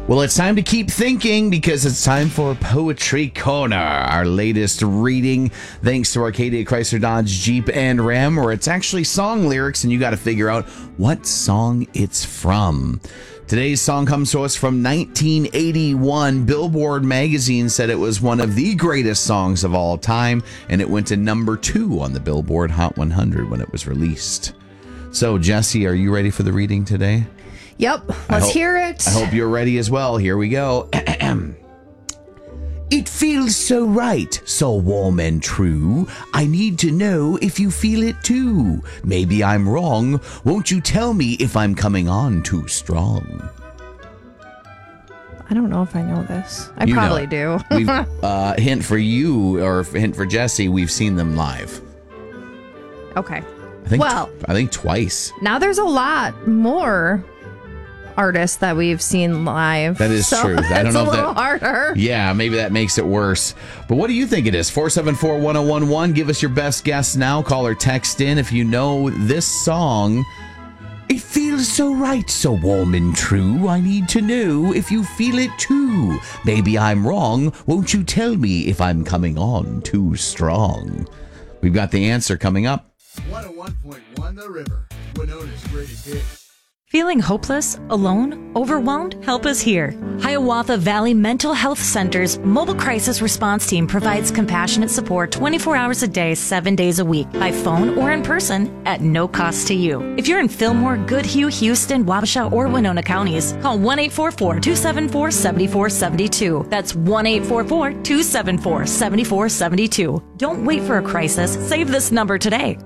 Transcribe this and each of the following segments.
Well, it's time to keep thinking because it's time for Poetry Corner, our latest reading, thanks to Arcadia Chrysler Dodge Jeep and Ram, where it's actually song lyrics and you got to figure out what song it's from. Today's song comes to us from 1981. Billboard magazine said it was one of the greatest songs of all time, and it went to number 2 on the Billboard Hot 100 when it was released. So, Jesse, are you ready for the reading today? Yep, let's hear it. I hope you're ready as well. Here we go. It feels so right, so warm and true. I need to know if you feel it too. Maybe I'm wrong. Won't you tell me if I'm coming on too strong? I don't know if I know this. I probably do. We've, hint for you, or hint for Jesse, we've seen them live. Okay. I think twice. Now there's a lot more artists that we've seen live. That is true. I don't know it's if a little harder. Yeah, maybe that makes it worse. But what do you think it is? 474-1011. Give us your best guess now. Call or text in if you know this song. It feels so right, so warm and true. I need to know if you feel it too. Maybe I'm wrong. Won't you tell me if I'm coming on too strong? We've got the answer coming up. 101.1 The River, Winona's greatest hits. Feeling hopeless, alone, overwhelmed? Help us here. Hiawatha Valley Mental Health Center's mobile crisis response team provides compassionate support 24 hours a day, 7 days a week, by phone or in person at no cost to you. If you're in Fillmore, Goodhue, Houston, Wabasha, or Winona counties, call 1-844-274-7472. That's 1-844-274-7472. Don't wait for a crisis. Save this number today.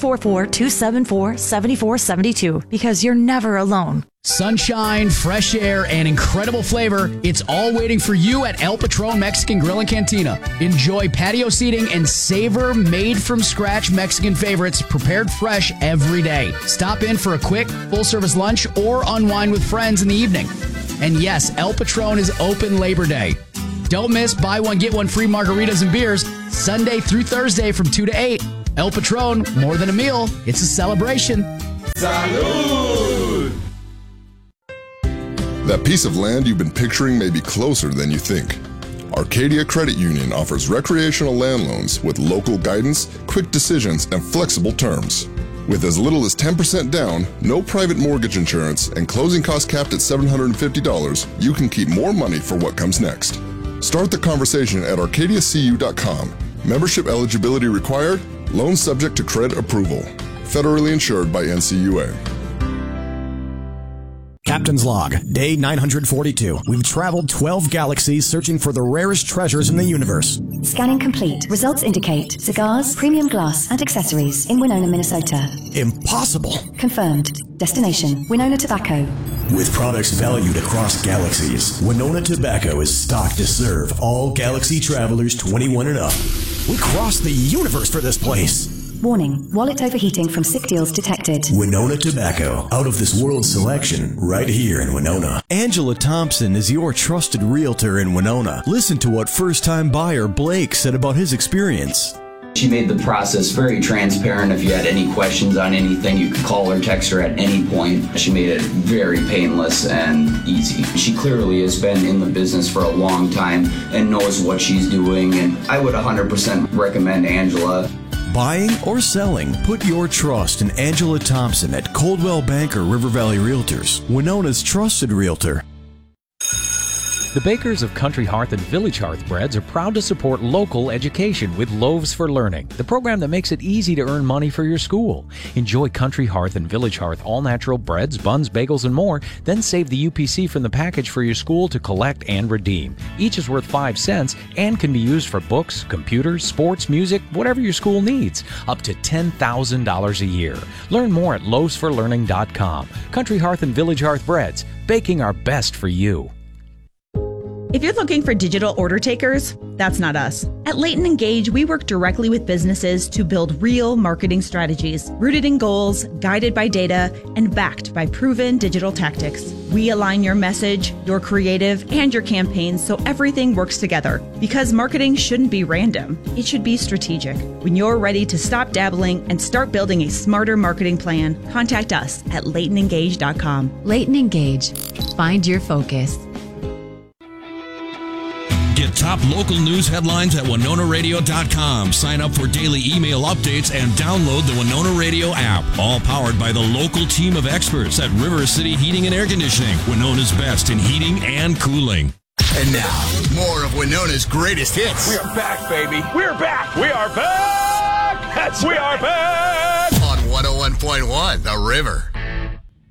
1-844-274-7472, because you're never alone. Sunshine, fresh air, and incredible flavor. It's all waiting for you at El Patron Mexican Grill and Cantina. Enjoy patio seating and savor made-from-scratch Mexican favorites prepared fresh every day. Stop in for a quick, full-service lunch or unwind with friends in the evening. And yes, El Patron is open Labor Day. Don't miss buy one, get one free margaritas and beers Sunday through Thursday from 2 to 8. El Patron, more than a meal, it's a celebration. Salud! That piece of land you've been picturing may be closer than you think. Arcadia Credit Union offers recreational land loans with local guidance, quick decisions, and flexible terms. With as little as 10% down, no private mortgage insurance, and closing costs capped at $750, you can keep more money for what comes next. Start the conversation at arcadiacu.com. Membership eligibility required. Loan subject to credit approval. Federally insured by NCUA. Captain's Log, Day 942. We've traveled 12 galaxies searching for the rarest treasures in the universe. Scanning complete. Results indicate cigars, premium glass, and accessories in Winona, Minnesota. Impossible. Confirmed. Destination, Winona Tobacco. With products valued across galaxies, Winona Tobacco is stocked to serve all galaxy travelers 21 and up. We crossed the universe for this place. Warning, wallet overheating from sick deals detected. Winona Tobacco, out of this world selection, right here in Winona. Angela Thompson is your trusted realtor in Winona. Listen to what first-time buyer Blake said about his experience. She made the process very transparent. If you had any questions on anything, you could call or text her at any point. She made it very painless and easy. She clearly has been in the business for a long time and knows what she's doing, and I would 100% recommend Angela. Buying or selling, put your trust in Angela Thompson at Coldwell Banker River Valley Realtors, Winona's trusted realtor. The bakers of Country Hearth and Village Hearth Breads are proud to support local education with Loaves for Learning, the program that makes it easy to earn money for your school. Enjoy Country Hearth and Village Hearth all-natural breads, buns, bagels, and more, then save the UPC from the package for your school to collect and redeem. Each is worth 5 cents and can be used for books, computers, sports, music, whatever your school needs, up to $10,000 a year. Learn more at loavesforlearning.com. Country Hearth and Village Hearth Breads, baking our best for you. If you're looking for digital order takers, that's not us. At Leighton Engage, we work directly with businesses to build real marketing strategies, rooted in goals, guided by data, and backed by proven digital tactics. We align your message, your creative, and your campaigns so everything works together. Because marketing shouldn't be random, it should be strategic. When you're ready to stop dabbling and start building a smarter marketing plan, contact us at LeightonEngage.com. Leighton Engage. Find your focus. Get top local news headlines at WinonaRadio.com. Sign up for daily email updates and download the Winona Radio app. All powered by the local team of experts at River City Heating and Air Conditioning, Winona's best in heating and cooling. And now, more of Winona's greatest hits. We are back, baby. We're back. We are back. We are back. On 101.1 The River.